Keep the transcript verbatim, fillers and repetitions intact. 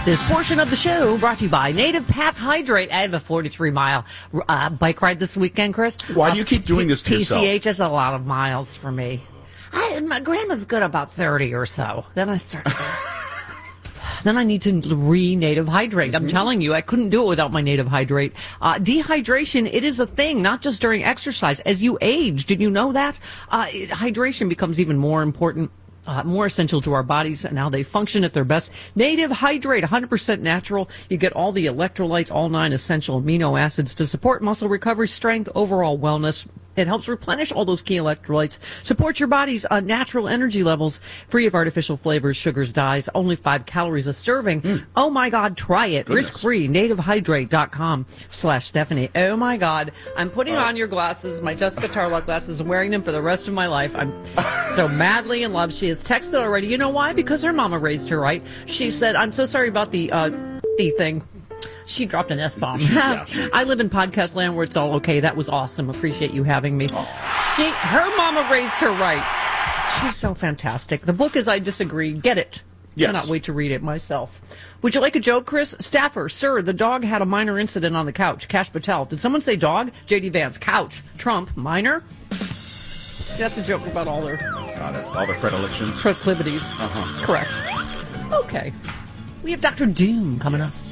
This portion of the show brought to you by Native Path Hydrate. I have a forty-three mile uh, bike ride this weekend, Chris. Why do you keep doing this to P C H yourself? is a lot of miles for me. I, my grandma's good about thirty or so. Then I start. Then I need to re-native hydrate. I'm mm-hmm. telling you, I couldn't do it without my native hydrate. Uh, dehydration, it is a thing, not just during exercise. As you age, did you know that? Uh, it, hydration becomes even more important. Uh, more essential to our bodies and how they function at their best. Native Hydrate, one hundred percent natural. You get all the electrolytes, all nine essential amino acids to support muscle recovery, strength, overall wellness. It helps replenish all those key electrolytes, support your body's uh, natural energy levels, free of artificial flavors, sugars, dyes, only five calories a serving. Mm. Oh, my God, try it. Goodness. Risk-free, nativehydrate.com slash Stephanie. Oh, my God. I'm putting uh. on your glasses, my Jessica Tarlock glasses, and wearing them for the rest of my life. I'm so madly in love. She has texted already. You know why? Because her mama raised her right. She said, I'm so sorry about the uh, thing. She dropped an S-bomb. Yeah. I live in podcast land where it's all okay. That was awesome. Appreciate you having me. Oh. She, her mama raised her right. She's so fantastic. The book is I Disagree. Get it. Yes. Cannot wait to read it myself. Would you like a joke, Chris? Staffer, sir, the dog had a minor incident on the couch. Cash Patel. Did someone say dog? J D Vance. Couch. Trump. Minor? That's a joke about all their... Got it. All their predilections. Proclivities. Uh-huh. Correct. Okay. We have Doctor Doom coming up.